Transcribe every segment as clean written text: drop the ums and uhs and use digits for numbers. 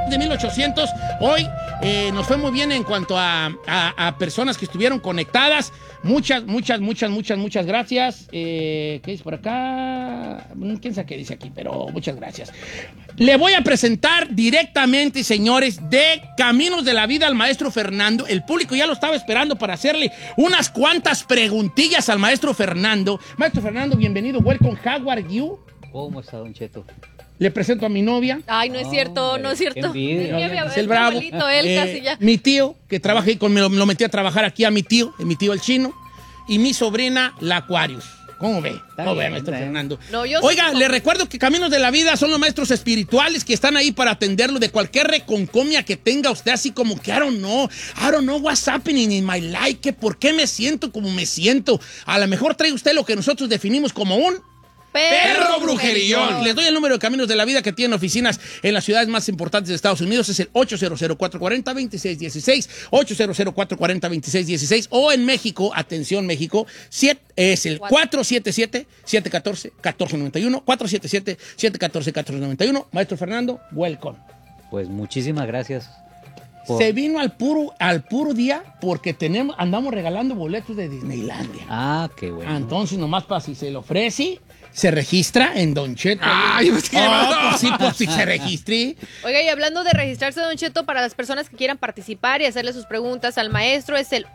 de 1800. Hoy nos fue muy bien en cuanto a personas que estuvieron conectadas. Muchas gracias. ¿Qué dice por acá? Quién sabe qué dice aquí, pero muchas gracias. Le voy a presentar directamente, señores, de Caminos de la Vida al maestro Fernando. El público ya lo estaba esperando para hacerle unas cuantas preguntillas al maestro Fernando. Maestro Fernando, bienvenido. Welcome. How are you? ¿Cómo está, Don Cheto? Le presento a mi novia. Ay, no es cierto, no es cierto. Es el bravo. Él casi ya. Mi tío, que trabaja ahí, lo metí a trabajar aquí a mi tío el chino, y mi sobrina, la Aquarius. ¿Cómo ve? ¿Cómo ve, maestro Fernando? No, Oiga, le recuerdo que Caminos de la Vida son los maestros espirituales que están ahí para atenderlo de cualquier reconcomia que tenga usted, así como que I don't know what's happening in my life, que por qué me siento como me siento. A lo mejor trae usted lo que nosotros definimos como un perro brujerillón. Les doy el número de Caminos de la Vida que tienen oficinas en las ciudades más importantes de Estados Unidos. Es el 800-440-2616, 800-440-2616. O en México, atención México, es el 477-714-1491, 477-714-1491. Maestro Fernando, welcome. Pues muchísimas gracias. Se vino al puro día porque andamos regalando boletos de Disneylandia. Ah, qué bueno. Entonces, nomás para si se lo ofrece, se registra en Don Cheto. Ay, pues qué pues sí, se registre. Oiga, y hablando de registrarse, Don Cheto, para las personas que quieran participar y hacerle sus preguntas al maestro, es el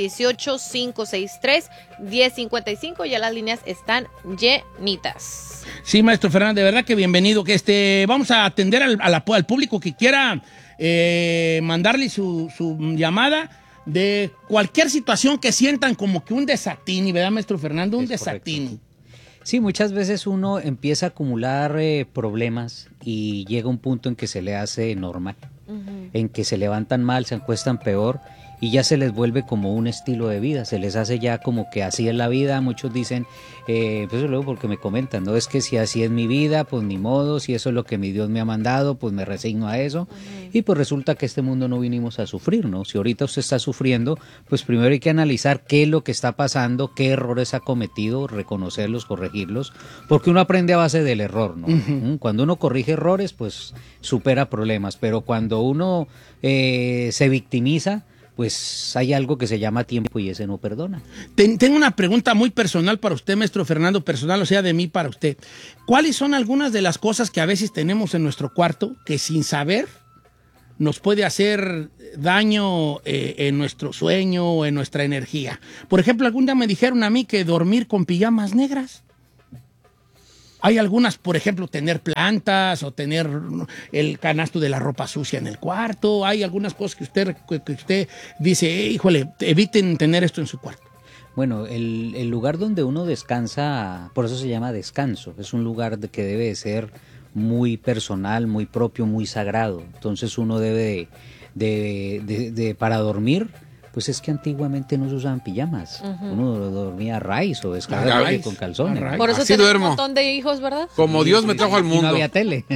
818-563-1055. Ya las líneas están llenitas. Sí, maestro Fernando, de verdad que bienvenido. Vamos a atender al público que quiera mandarle su llamada de cualquier situación que sientan como que un desatini, ¿verdad, maestro Fernando? Un desatini. Correcto. Sí, muchas veces uno empieza a acumular problemas y llega un punto en que se le hace normal, en que se levantan mal, se acuestan peor y ya se les vuelve como un estilo de vida, se les hace ya como que así es la vida. Muchos dicen, pues luego porque me comentan, no es que si así es mi vida, pues ni modo, si eso es lo que mi Dios me ha mandado, pues me resigno a eso. Y pues resulta que este mundo no vinimos a sufrir, ¿no? Si ahorita usted está sufriendo, pues primero hay que analizar qué es lo que está pasando, qué errores ha cometido, reconocerlos, corregirlos, porque uno aprende a base del error, ¿no? Cuando uno corrige errores, pues supera problemas, pero cuando uno se victimiza, pues hay algo que se llama tiempo y ese no perdona. Tengo una pregunta muy personal para usted, maestro Fernando, personal, o sea, de mí para usted. ¿Cuáles son algunas de las cosas que a veces tenemos en nuestro cuarto que sin saber nos puede hacer daño en nuestro sueño o en nuestra energía? Por ejemplo, algún día me dijeron a mí que dormir con pijamas negras. Hay algunas, por ejemplo, tener plantas o tener el canasto de la ropa sucia en el cuarto. Hay algunas cosas que usted dice, híjole, eviten tener esto en su cuarto. Bueno, el lugar donde uno descansa, por eso se llama descanso, es un lugar que debe de ser muy personal, muy propio, muy sagrado. Entonces uno debe para dormir, pues es que antiguamente no se usaban pijamas. Uno dormía a raíz o descarga con calzones. Por eso así tenemos duermo. un montón de hijos, ¿verdad? Como Sí, Dios me trajo al mundo. Y no había tele.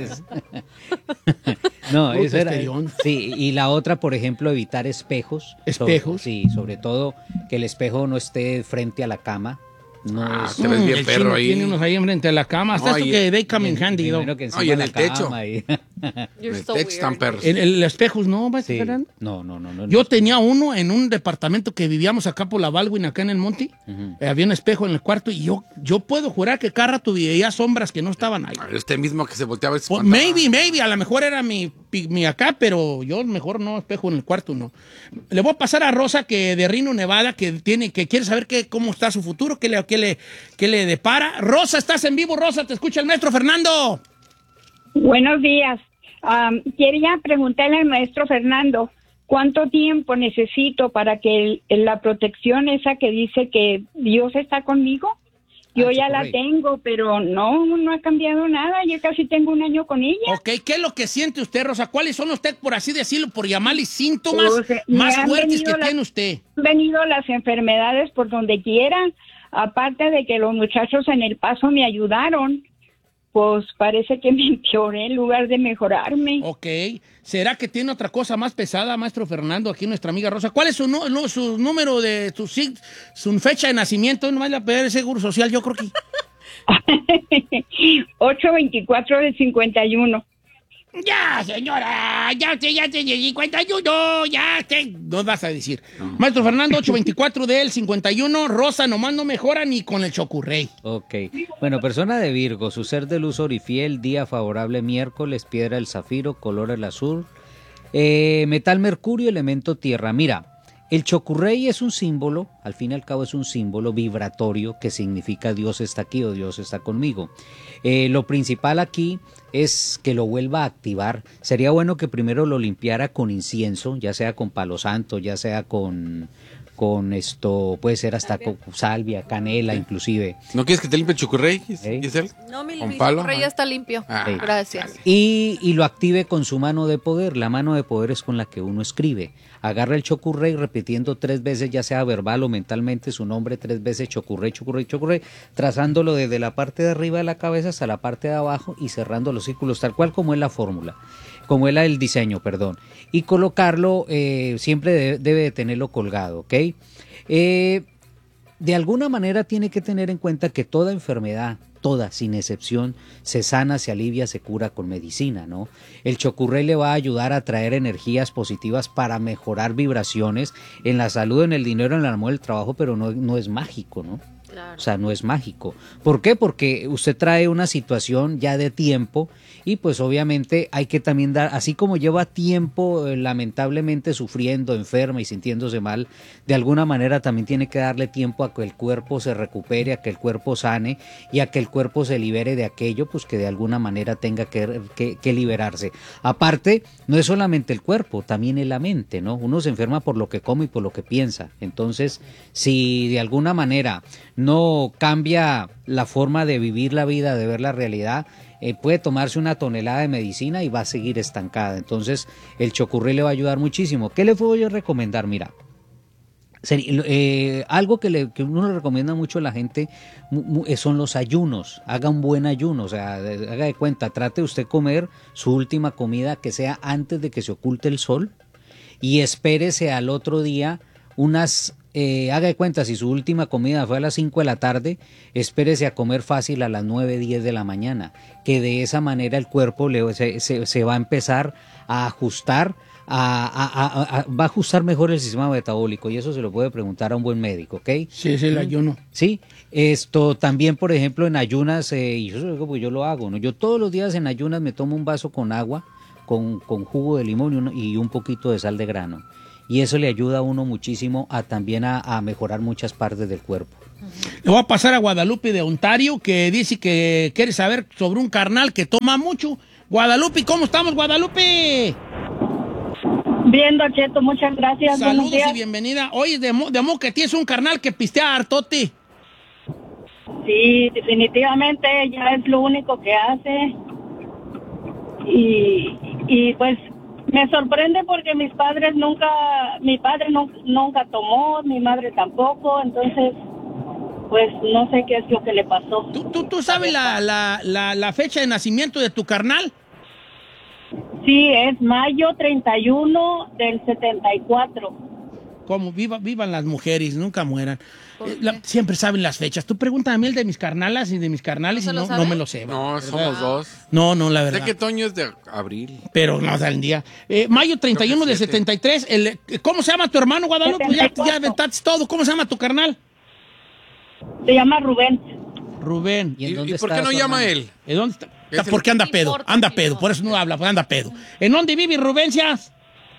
No, eso era. Sí, y la otra, por ejemplo, evitar espejos. ¿Espejos? Sobre todo que el espejo no esté frente a la cama. No es, te ves bien el perro chino ahí. Tiene unos ahí enfrente de la cama. Hasta esto que they come in handy. primero que encima Oye, en de el la techo. cama y- You're El so techo están weird. perros. El espejos, ¿no, maestro Sí. Fernando? No. Yo tenía uno en un departamento que vivíamos acá por la Baldwin, acá en el Monte. Había un espejo en el cuarto y yo puedo jurar que cada rato veía sombras que no estaban ahí. Usted mismo que se volteaba y se Pues, espantaba. maybe, a lo mejor era mi acá, pero yo mejor no, espejo en el cuarto, no. Le voy a pasar a Rosa, que de Reno, Nevada, que quiere saber cómo está su futuro, qué le depara. Rosa, estás en vivo, Rosa, te escucha el maestro Fernando. Buenos días. Quería preguntarle al maestro Fernando, ¿cuánto tiempo necesito para que la protección esa que dice que Dios está conmigo? Yo ya la tengo, pero no ha cambiado nada. Yo casi tengo un año con ella. Ok, ¿qué es lo que siente usted, Rosa? ¿Cuáles son usted, por así decirlo, por llamarle síntomas Pues, más me han fuertes que venido tiene usted? Han venido las enfermedades por donde quiera. Aparte de que los muchachos en El Paso me ayudaron, pues parece que me empeoré en lugar de mejorarme. Ok. ¿Será que tiene otra cosa más pesada, maestro Fernando, aquí nuestra amiga Rosa? ¿Cuál es su número de su fecha de nacimiento? No vale a pedir el seguro social, yo creo que... 824 del 51. Ya, señora, ya te 51, ya te... No vas a decir. Maestro Fernando, 824 del 51, Rosa, nomás no mejora ni con el chocurrey. Ok. Bueno, persona de Virgo, su ser de luz orifiel, día favorable miércoles, piedra el zafiro, color el azul, metal mercurio, elemento tierra. Mira, el chocurrey es un símbolo, al fin y al cabo es un símbolo vibratorio que significa Dios está aquí o Dios está conmigo. Lo principal aquí es que lo vuelva a activar. Sería bueno que primero lo limpiara con incienso, ya sea con palo santo, ya sea con esto, puede ser hasta con salvia, canela inclusive. ¿No quieres que te limpie el chocurrey, ¿Eh? Giselle? No, mi ¿Con palo? chocurrey ya está limpio. Ah, Gracias. Y lo active con su mano de poder. La mano de poder es con la que uno escribe. Agarra el chocurrey repitiendo 3 veces, ya sea verbal o mentalmente, su nombre 3 veces, chocurrey, chocurrey, chocurrey, trazándolo desde la parte de arriba de la cabeza hasta la parte de abajo y cerrando los círculos, tal cual como es la fórmula, como es el diseño, perdón. Y colocarlo, siempre debe de tenerlo colgado, ¿ok? De alguna manera tiene que tener en cuenta que toda enfermedad, toda, sin excepción, se sana, se alivia, se cura con medicina, ¿no? El chocurrey le va a ayudar a traer energías positivas para mejorar vibraciones en la salud, en el dinero, en el amor, el trabajo, pero no es mágico, ¿no? Claro. O sea, no es mágico. ¿Por qué? Porque usted trae una situación ya de tiempo y pues obviamente hay que también dar, así como lleva tiempo lamentablemente sufriendo, enferma y sintiéndose mal, de alguna manera también tiene que darle tiempo a que el cuerpo se recupere, a que el cuerpo sane y a que el cuerpo se libere de aquello pues que de alguna manera tenga que liberarse. Aparte, no es solamente el cuerpo, también es la mente, ¿no? Uno se enferma por lo que come y por lo que piensa. Entonces, si de alguna manera no cambia la forma de vivir la vida, de ver la realidad, puede tomarse una tonelada de medicina y va a seguir estancada. Entonces el chocurrey le va a ayudar muchísimo. ¿Qué le puedo yo recomendar? Mira, algo que uno le recomienda mucho a la gente son los ayunos. Haga un buen ayuno, o sea, haga de cuenta, trate usted comer su última comida que sea antes de que se oculte el sol y espérese al otro día haga de cuenta, si su última comida fue a las 5 de la tarde, espérese a comer fácil a las 9, 10 de la mañana, que de esa manera el cuerpo se va a empezar a ajustar, va a ajustar mejor el sistema metabólico y eso se lo puede preguntar a un buen médico, ¿ok? Sí, es el ayuno. Sí, esto también, por ejemplo, en ayunas, y yo lo hago, ¿no? Yo todos los días en ayunas me tomo un vaso con agua, con jugo de limón y un poquito de sal de grano. Y eso le ayuda a uno muchísimo también a mejorar muchas partes del cuerpo. Le voy a pasar a Guadalupe de Ontario, que dice que quiere saber sobre un carnal que toma mucho. Guadalupe, ¿cómo estamos, Guadalupe? Bien, Don Cheto, muchas gracias. Buenos Saludos días. y bienvenida. Oye, de modo que tienes un carnal que pistea hartote. Sí, definitivamente ya es lo único que hace. Y pues me sorprende porque mi padre nunca tomó, mi madre tampoco, entonces pues no sé qué es lo que le pasó. ¿Tú sabes la fecha de nacimiento de tu carnal? Sí, es mayo 31 del 74. Como vivan las mujeres, nunca mueran. Siempre saben las fechas. Tú pregúntame a mí el de mis carnalas y de mis carnales ¿No se y lo no sabe? me lo sé. No, ¿verdad? somos dos. No, la verdad. Sé que Toño es de abril. Pero no sale el día. Mayo 31 del 73. ¿Cómo se llama tu hermano, Guadalupe? Ya 74. aventaste todo. ¿Cómo se llama tu carnal? Se llama Rubén. Rubén. ¿Y en ¿Y dónde por está qué no su llama hermano? él? ¿En dónde está? Es el- Porque anda No pedo. importa, Anda sí, pedo. no. Por eso no habla, porque anda pedo. ¿En dónde vive Rubencias?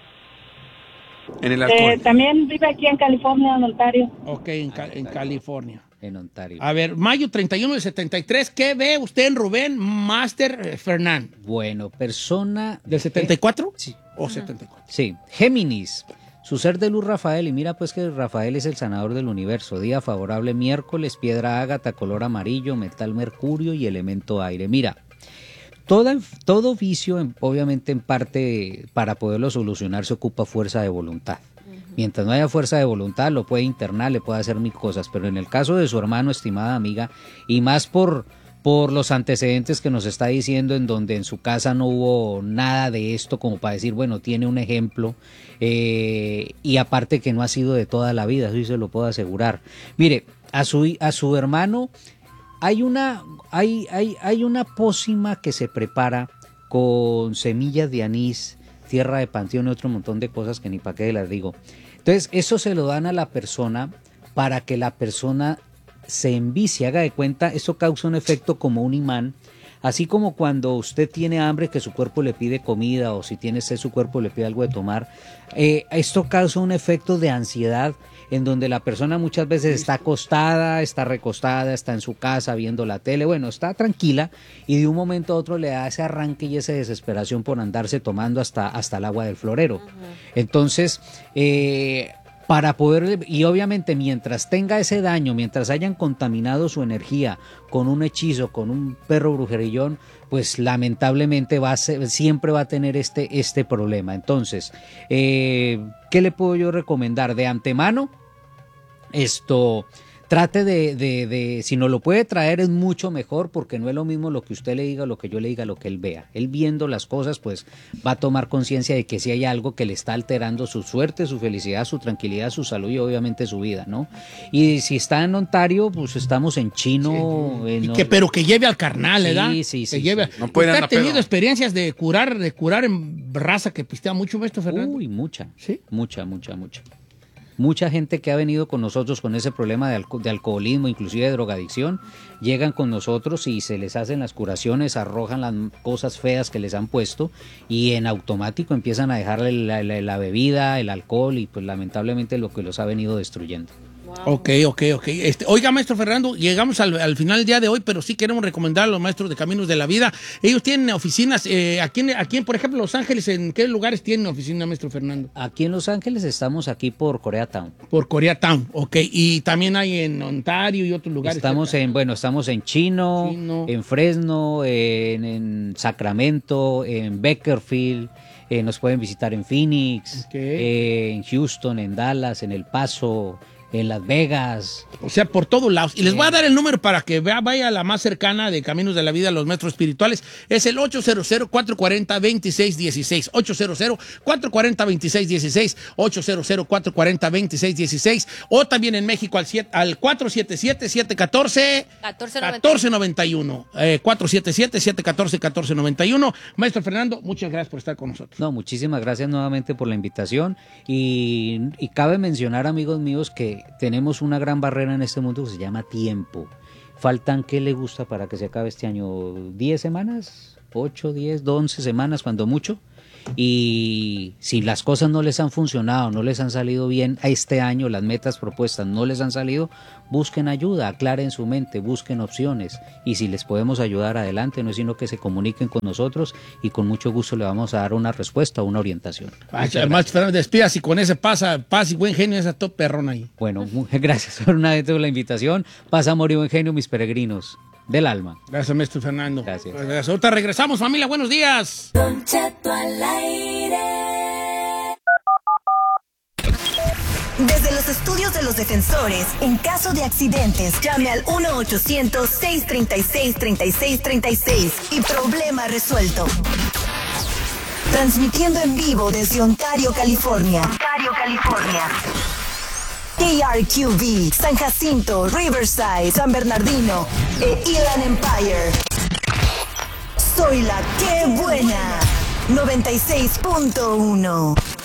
En el alcohol. También vive aquí en California, en Ontario. Ok, en California. En Ontario. A ver, mayo 31 del 73. ¿Qué ve usted en Rubén Master Fernán? Bueno, persona... ¿Del 74? Sí. ¿O 74? Sí, Géminis, su ser de luz Rafael, y mira pues que Rafael es el sanador del universo, día favorable miércoles, piedra ágata, color amarillo, metal mercurio y elemento aire. Mira, todo vicio, obviamente en parte para poderlo solucionar se ocupa fuerza de voluntad. Mientras no haya fuerza de voluntad, lo puede internar, le puede hacer mil cosas, pero en el caso de su hermano, estimada amiga, y más por los antecedentes que nos está diciendo, en donde en su casa no hubo nada de esto como para decir, bueno, tiene un ejemplo, y aparte que no ha sido de toda la vida, eso sí se lo puedo asegurar. Mire, a su hermano hay una pócima que se prepara con semillas de anís, tierra de panteón y otro montón de cosas que ni para qué las digo. Entonces, eso se lo dan a la persona para que la persona se envicie, haga de cuenta, eso causa un efecto como un imán, así como cuando usted tiene hambre que su cuerpo le pide comida o si tiene sed su cuerpo le pide algo de tomar, esto causa un efecto de ansiedad en donde la persona muchas veces está acostada, está recostada, está en su casa viendo la tele, bueno, está tranquila y de un momento a otro le da ese arranque y esa desesperación por andarse tomando hasta el agua del florero. Entonces, para poder, y obviamente mientras tenga ese daño, mientras hayan contaminado su energía con un hechizo, con un perro brujerillón, pues lamentablemente siempre va a tener este problema. Entonces, ¿qué le puedo yo recomendar? De antemano, trate de si no lo puede traer es mucho mejor, porque no es lo mismo lo que usted le diga, lo que yo le diga, lo que él vea. Él viendo las cosas, pues va a tomar conciencia de que si hay algo que le está alterando su suerte, su felicidad, su tranquilidad, su salud y obviamente su vida, ¿no? Y si está en Ontario, pues estamos en Chino. Sí. Pero que lleve al carnal, ¿verdad? Sí. No puede ¿Usted ha tenido pedo. experiencias de curar en raza que pistea mucho, maestro Fernando? Uy, mucha. ¿Sí? Mucha. Mucha gente que ha venido con nosotros con ese problema de alcoholismo, inclusive de drogadicción, llegan con nosotros y se les hacen las curaciones, arrojan las cosas feas que les han puesto y en automático empiezan a dejarle la bebida, el alcohol y pues lamentablemente lo que los ha venido destruyendo. Ok. Oiga, maestro Fernando, llegamos al final del día de hoy, pero sí queremos recomendar a los maestros de Caminos de la Vida. Ellos tienen oficinas, aquí, por ejemplo, Los Ángeles, ¿en qué lugares tienen oficina, maestro Fernando? Aquí en Los Ángeles estamos aquí por Koreatown. Por Koreatown, ok. Y también hay en Ontario y otros lugares. Estamos en Chino, en Fresno, en Sacramento, en Bakersfield. Nos pueden visitar en Phoenix, en Houston, en Dallas, en El Paso, en Las Vegas. O sea, por todos lados. Y les voy a dar el número para que vaya a la más cercana de Caminos de la Vida, los maestros espirituales. Es el 800-440-2616. 800-440-2616. 800-440-2616. O también en México al 477-714-1491. 477-714-1491. Maestro Fernando, muchas gracias por estar con nosotros. No, muchísimas gracias nuevamente por la invitación. Y cabe mencionar, amigos míos, que tenemos una gran barrera en este mundo que se llama tiempo. Faltan, ¿qué le gusta para que se acabe este año? ¿10 semanas? ¿8, 10, 11 semanas, cuando mucho? Y si las cosas no les han funcionado, no les han salido bien a este año, las metas propuestas no les han salido, busquen ayuda, aclaren su mente, busquen opciones. Y si les podemos ayudar, adelante, no es sino que se comuniquen con nosotros y con mucho gusto le vamos a dar una respuesta, una orientación. Maestro Fernando, despídase y con ese paz y buen genio, esa top perrón ahí. Bueno, gracias por la invitación. Paz, amor y buen genio, mis peregrinos del alma. Gracias, maestro Fernando. Gracias. Ahorita regresamos, familia. Buenos días. Don Cheto al aire. Desde los estudios de los defensores, en caso de accidentes, llame al 1-800-636-3636 y problema resuelto. Transmitiendo en vivo desde Ontario, California. KRQV, San Jacinto, Riverside, San Bernardino e Inland Empire. Soy la que buena. 96.1.